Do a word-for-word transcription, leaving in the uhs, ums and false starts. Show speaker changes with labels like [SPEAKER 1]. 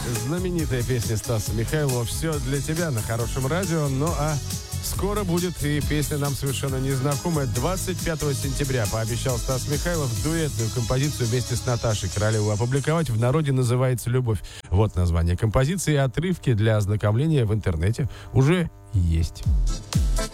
[SPEAKER 1] знаменитая песня Стаса Михайлова «Все для тебя» на Хорошем радио. Ну а скоро будет и песня нам совершенно незнакомая. двадцать пятого сентября пообещал Стас Михайлов дуэтную композицию вместе с Наташей Королевой опубликовать. В народе называется «Любовь». Вот название композиции. Отрывки для ознакомления в интернете уже есть.